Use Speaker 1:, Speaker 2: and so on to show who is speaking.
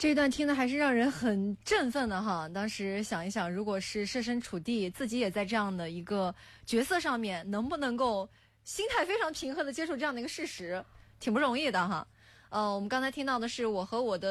Speaker 1: 这一段听的还是让人很振奋的哈。当时想一想，如果是设身处地，自己也在这样的一个角色上面，能不能够心态非常平和的接受这样的一个事实，挺不容易的哈。我们刚才听到的是我和我的